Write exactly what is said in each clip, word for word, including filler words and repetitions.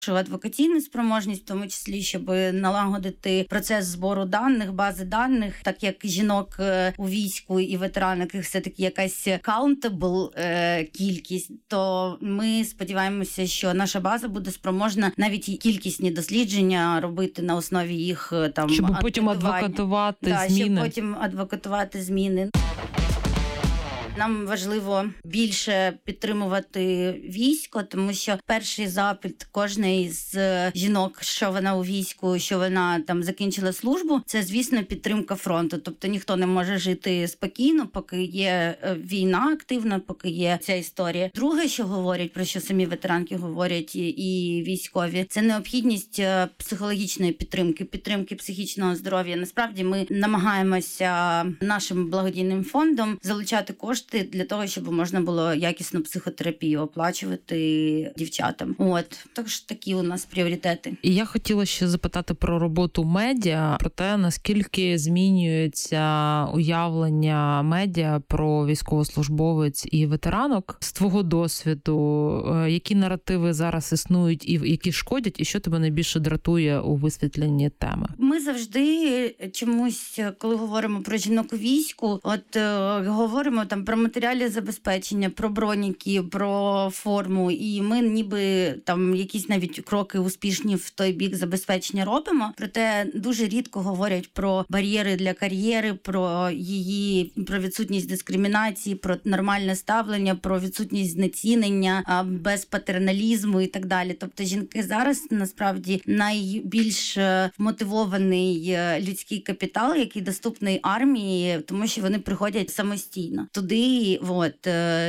адвокаційну спроможність, в тому числі, щоб налагодити процес збору даних, бази даних, так як жінок у війську і ветеранок їх все-таки якась countable е, кількість, то ми сподіваємося, що наша база буде спроможна навіть і кількісні дослідження робити на основі їх там щоб потім адвокатувати да, зміни. щоб потім адвокатувати зміни. Нам важливо більше підтримувати військо, тому що перший запит кожної з жінок, що вона у війську, що вона там закінчила службу, це, звісно, підтримка фронту. Тобто ніхто не може жити спокійно, поки є війна активна, поки є ця історія. Друге, що говорять, про що самі ветеранки говорять і військові, це необхідність психологічної підтримки, підтримки психічного здоров'я. Насправді ми намагаємося нашим благодійним фондом залучати кошти для того, щоб можна було якісну психотерапію оплачувати дівчатам. От, тож такі у нас пріоритети. І я хотіла ще запитати про роботу медіа, про те, наскільки змінюється уявлення медіа про військовослужбовець і ветеранок. З твого досвіду, які наративи зараз існують і які шкодять, і що тебе найбільше дратує у висвітленні теми? Ми завжди чомусь, коли говоримо про жінок у війську, от е, говоримо там про матеріальне забезпечення, про броніки, про форму, і ми ніби там якісь навіть кроки успішні в той бік забезпечення робимо, проте дуже рідко говорять про бар'єри для кар'єри, про її, про відсутність дискримінації, про нормальне ставлення, про відсутність знецінення, без патерналізму і так далі. Тобто жінки зараз насправді найбільш вмотивований людський капітал, який доступний армії, тому що вони приходять самостійно туди. От,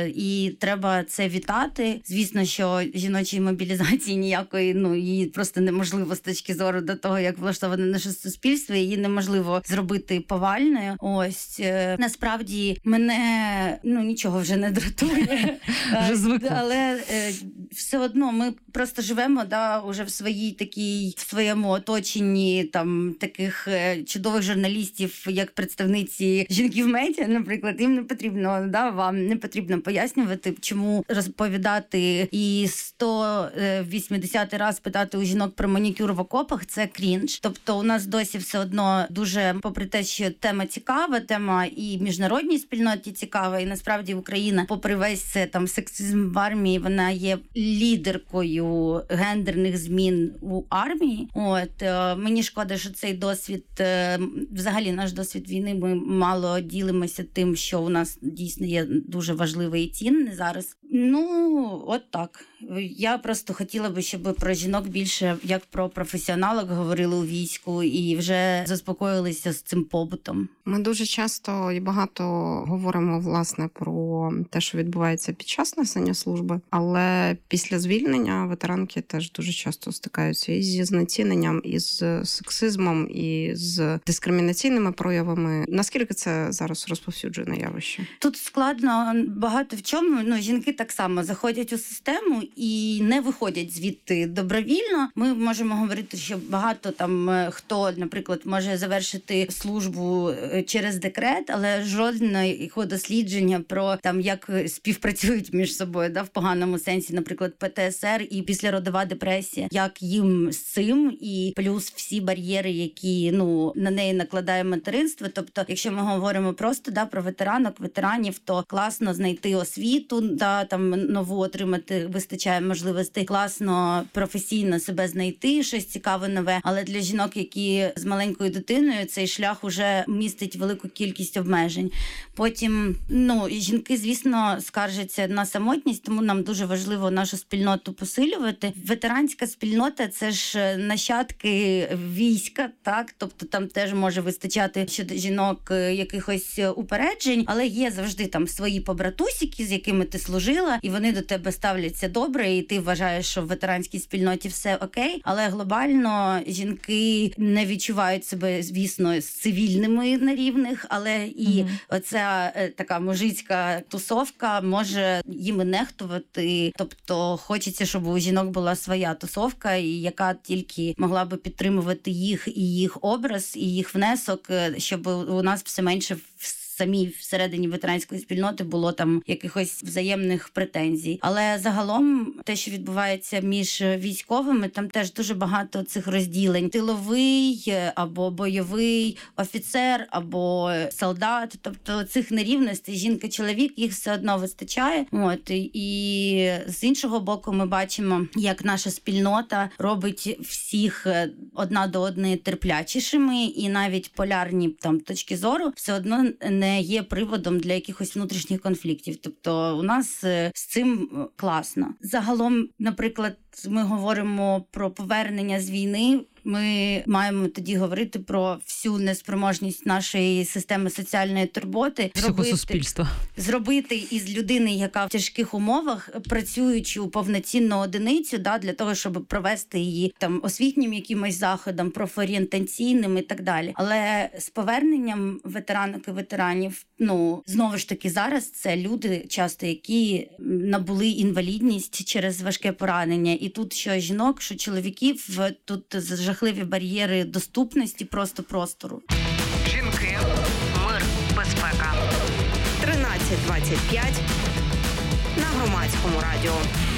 і треба це вітати. Звісно, що жіночої мобілізації ніякої, ну, її просто неможливо з точки зору до того, як влаштоване наше суспільство, її неможливо зробити повальною. Ось, насправді, мене, ну, нічого вже не дратує. Вже звикла. Але все одно ми просто живемо, да, уже в своїй такій, в своєму оточенні там таких чудових журналістів, як представниці жінки в медіа, наприклад, їм не потрібно, да, вам не потрібно пояснювати, чому розповідати і сто вісімдесятий раз питати у жінок про манікюр в окопах – це крінж. Тобто у нас досі все одно дуже, попри те, що тема цікава, тема і міжнародній спільноті цікава, і насправді Україна, попри весь це там сексизм в армії, вона є лідеркою гендерних змін у армії. От, мені шкода, що цей досвід, взагалі наш досвід війни, ми мало ділимося тим, що у нас дійсно є дуже важливий і цінний зараз. Ну, от так. Я просто хотіла би, щоб про жінок більше, як про професіоналок, говорили у війську і вже заспокоїлися з цим побутом. Ми дуже часто і багато говоримо, власне, про те, що відбувається під час несення служби, але після звільнення ветеранки теж дуже часто стикаються і зі знеціненням, і з сексизмом, і з дискримінаційними проявами. Наскільки це зараз розповсюджене явище? Тут складно багато в чому. Ну, жінки так само заходять у систему і не виходять звідти добровільно. Ми можемо говорити, що багато там хто, наприклад, може завершити службу через декрет, але жодного дослідження про там, як співпрацюють між собою, да, в поганому сенсі, наприклад, Пе Те Ес Ер і післяродова депресія, як їм з цим, і плюс всі бар'єри, які, ну, на неї накладає материнство. Тобто, якщо ми говоримо просто, да, про ветеранок, ветеранів, то класно знайти освіту, да, там нову отримати, вистачає можливостей, класно професійно себе знайти, щось цікаве нове, але для жінок, які з маленькою дитиною, цей шлях уже містить велику кількість обмежень. Потім, ну, жінки, звісно, скаржаться на самотність, тому нам дуже важливо нашу спільноту посилювати. Ветеранська спільнота – це ж нащадки війська, так? Тобто там теж може вистачати щодо жінок якихось упереджень, але є завжди там свої побратусики, з якими ти служила, і вони до тебе ставляться добре, і ти вважаєш, що в ветеранській спільноті все окей, але глобально жінки не відчувають себе, звісно, з цивільними на рівних, але і mm-hmm. оця така мужицька тусовка може їм нехтувати. Тобто хочеться, щоб у жінок була своя тусовка, і яка тільки могла би підтримувати їх і їх образ, і їх внесок, щоб у нас все менше самій всередині ветеранської спільноти було там якихось взаємних претензій. Але загалом те, що відбувається між військовими, там теж дуже багато цих розділень. Тиловий або бойовий офіцер, або солдат. Тобто цих нерівностей жінка-чоловік, їх все одно вистачає. От, і з іншого боку ми бачимо, як наша спільнота робить всіх одна до одної терплячішими, і навіть полярні там точки зору все одно не є приводом для якихось внутрішніх конфліктів. Тобто у нас з цим класно. Загалом, наприклад, ми говоримо про повернення з війни. Ми маємо тоді говорити про всю неспроможність нашої системи соціальної турботи. Всього суспільства. Зробити із людини, яка в тяжких умовах, працюючи повноцінну одиницю, да, для того, щоб провести її там освітнім якимось заходом, профорієнтаційним і так далі. Але з поверненням ветеранок і ветеранів, ну, знову ж таки, зараз це люди, часто які набули інвалідність через важке поранення. І тут що жінок, що чоловіків, тут жахливі бар'єри доступності просто простору. Жінки, мир, безпека. тринадцять двадцять п'ять на Громадському радіо.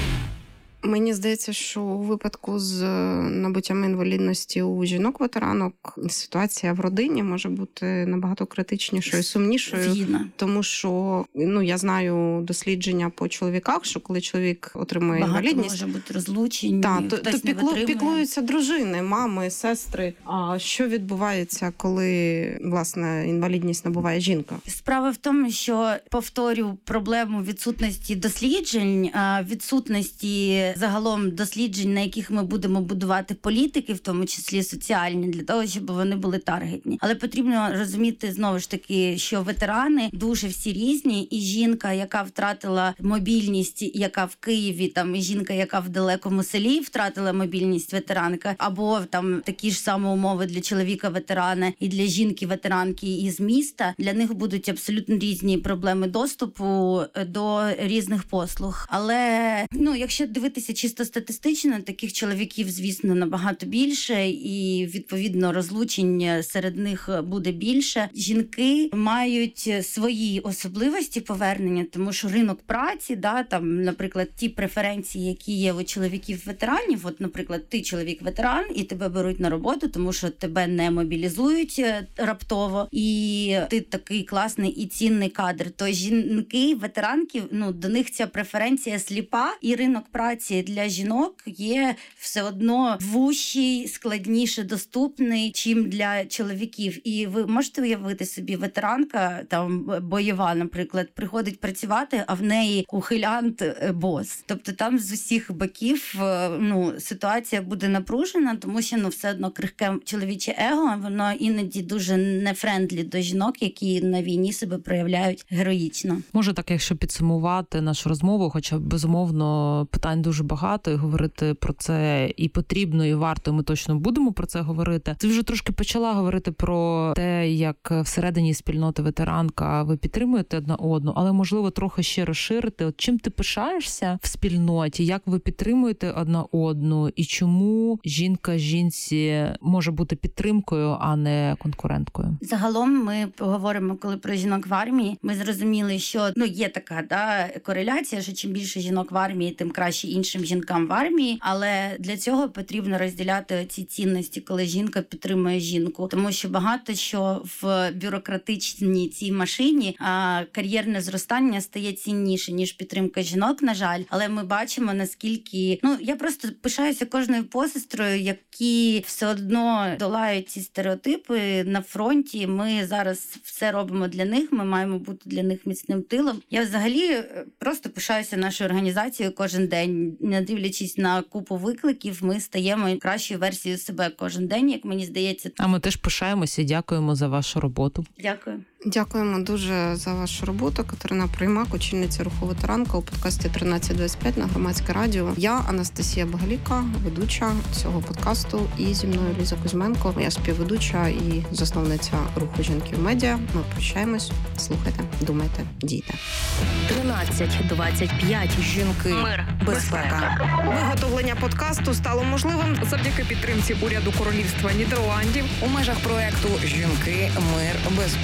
Мені здається, що у випадку з набуттям інвалідності у жінок-ветеранок ситуація в родині може бути набагато критичнішою, сумнішою. Згідно. Тому що, ну, я знаю дослідження по чоловіках, що коли чоловік отримує багато інвалідність... може бути розлучень, та, то, хтось то не піклу, витримує. піклуються дружини, мами, сестри. А що відбувається, коли, власне, інвалідність набуває жінка? Справа в тому, що, повторю, проблему відсутності досліджень, відсутності загалом досліджень, на яких ми будемо будувати політики, в тому числі соціальні, для того, щоб вони були таргетні. Але потрібно розуміти, знову ж таки, що ветерани дуже всі різні, і жінка, яка втратила мобільність, яка в Києві, там, і жінка, яка в далекому селі втратила мобільність, ветеранка, або там такі ж самі умови для чоловіка-ветерана і для жінки-ветеранки із міста, для них будуть абсолютно різні проблеми доступу до різних послуг. Але, ну, якщо дивитися чисто статистично, таких чоловіків, звісно, набагато більше, і, відповідно, розлучень серед них буде більше. Жінки мають свої особливості повернення, тому що ринок праці, да, там, наприклад, ті преференції, які є у чоловіків-ветеранів, от, наприклад, ти чоловік-ветеран, і тебе беруть на роботу, тому що тебе не мобілізують раптово, і ти такий класний і цінний кадр. То жінки, ветеранки, ну, до них ця преференція сліпа, і ринок праці для жінок є все одно вущий, складніше доступний, чим для чоловіків. І ви можете уявити собі, ветеранка, там, бойова, наприклад, приходить працювати, а в неї ухилянт-бос. Тобто там з усіх боків, ну, ситуація буде напружена, тому що, ну, все одно крихке чоловіче его, воно іноді дуже нефрендлі до жінок, які на війні себе проявляють героїчно. Може так, якщо підсумувати нашу розмову, хоча, безумовно, питань дуже багато, і говорити про це і потрібно, і варто, і ми точно будемо про це говорити. Ти вже трошки почала говорити про те, як всередині спільноти ветеранка ви підтримуєте одна одну, але, можливо, трохи ще розширити. От чим ти пишаєшся в спільноті, як ви підтримуєте одна одну, і чому жінка жінці може бути підтримкою, а не конкуренткою? Загалом ми поговоримо, коли про жінок в армії, ми зрозуміли, що, ну, є така, да, кореляція, що чим більше жінок в армії, тим краще іншим жінкам в армії, але для цього потрібно розділяти ці цінності, коли жінка підтримує жінку, тому що багато що в бюрократичній цій машині а, кар'єрне зростання стає цінніше, ніж підтримка жінок, на жаль, але ми бачимо, наскільки, ну, я просто пишаюся кожною посестрою, які все одно долають ці стереотипи на фронті. Ми зараз все робимо для них, ми маємо бути для них міцним тилом. Я взагалі просто пишаюся нашою організацією кожен день, не дивлячись на купу викликів, ми стаємо кращою версією себе кожен день, як мені здається. А ми теж пишаємося і дякуємо за вашу роботу. Дякую. Дякуємо дуже за вашу роботу. Катерина Приймак, очільниця руху ветеранка у подкасті тринадцять двадцять п'ять на Громадське радіо. Я Анастасія Багаліка, ведуча цього подкасту, і зі мною Ліза Кузьменко, моя співведуча і засновниця руху жінки в медіа. Ми прощаємось. Слухайте, думайте, дійте. тринадцять двадцять п'ять. Жінки, мир, безпека. Виготовлення подкасту стало можливим завдяки підтримці уряду Королівства Нідерландів у межах проекту «Жінки, мир, безпека»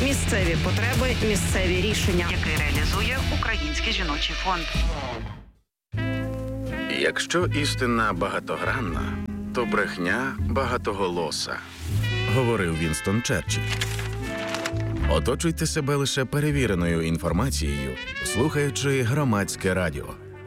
Місцеві потреби, місцеві рішення, який реалізує Український жіночий фонд. Якщо істина багатогранна, то брехня багатоголоса, говорив Вінстон Черчилль. Оточуйте себе лише перевіреною інформацією, слухаючи Громадське радіо.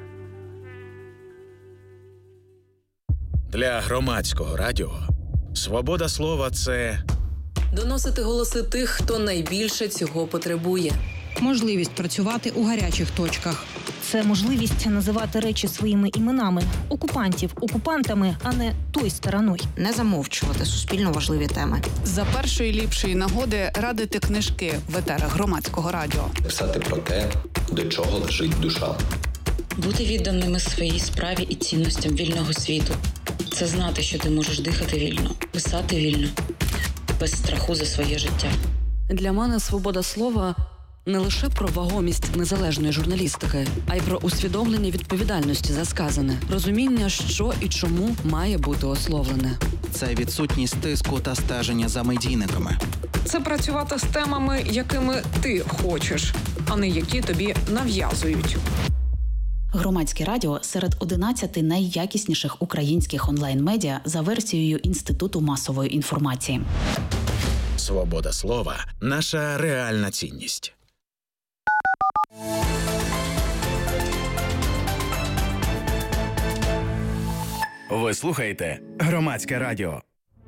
Для Громадського радіо свобода слова – це доносити голоси тих, хто найбільше цього потребує. Можливість працювати у гарячих точках. Це можливість називати речі своїми іменами. Окупантів окупантами, а не той стороною. Не замовчувати суспільно важливі теми. За першої ліпшої нагоди радити книжки в етерах Громадського радіо. Писати про те, до чого лежить душа. Бути відданими своїй справі і цінностям вільного світу. Це знати, що ти можеш дихати вільно, писати вільно, без страху за своє життя. Для мене свобода слова – не лише про вагомість незалежної журналістики, а й про усвідомлення відповідальності за сказане, розуміння, що і чому має бути ословлене. Це відсутність тиску та стеження за медійниками. Це працювати з темами, якими ти хочеш, а не які тобі нав'язують. Громадське радіо серед одинадцяти найякісніших українських онлайн-медіа за версією Інституту масової інформації. свобода слова – наша реальна цінність. Ви слухаєте Громадське радіо.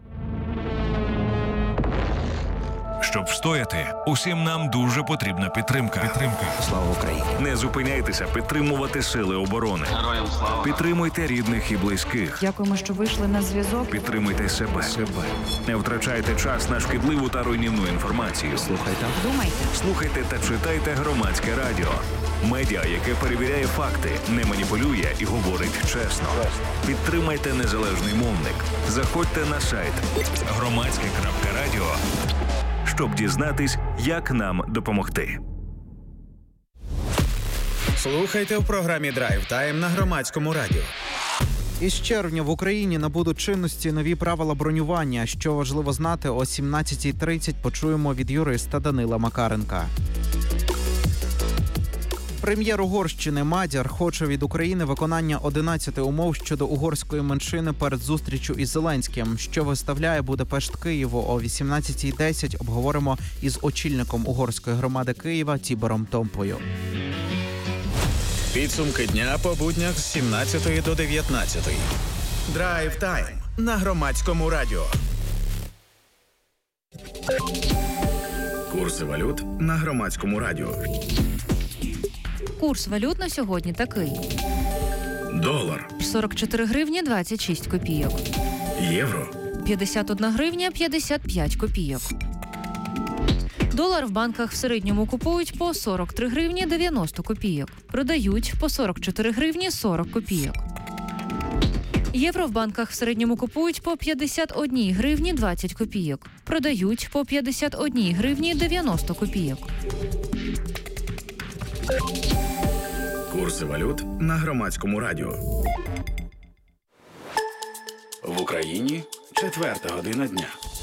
Щоб встояти, усім нам дуже потрібна підтримка. Підтримка. Слава Україні! Не зупиняйтеся підтримувати сили оборони. Героям слава! Підтримуйте рідних і близьких. Дякуємо, що вийшли на зв'язок. Підтримуйте себе. себе. Не втрачайте час на шкідливу та руйнівну інформацію. Слухайте. Думайте. Слухайте та читайте Громадське радіо. Медіа, яке перевіряє факти, не маніпулює і говорить чесно. Підтримайте незалежний мовник. Заходьте на сайт громадське крапка радіо, щоб дізнатись, як нам допомогти. Слухайте в програмі «Драйв Тайм» на Громадському радіо. Із червня в Україні набудуть чинності нові правила бронювання. Що важливо знати, о сімнадцятій тридцять почуємо від юриста Данила Макаренка. Прем'єр Угорщини Мадяр хоче від України виконання одинадцяти умов щодо угорської меншини перед зустрічю із Зеленським. Що виставляє Будапешт Києву о вісімнадцятій десять обговоримо із очільником угорської громади Києва Тібором Томпою. Підсумки дня по буднях з сімнадцятої до дев'ятнадцятої. Драйв Тайм на Громадському радіо. Курси валют на Громадському радіо. Курс валют на сьогодні такий. Долар. сорок чотири гривні двадцять шість копійок. Євро. п'ятдесят одна гривня п'ятдесят п'ять копійок. Долар в банках в середньому купують по сорок три гривні дев'яносто копійок. Продають по сорок чотири гривні сорок копійок. Євро в банках в середньому купують по п'ятдесят одна гривні двадцять копійок. Продають по п'ятдесят одна гривні дев'яносто копійок. Курси валют на Громадському радіо. В Україні четверта година дня.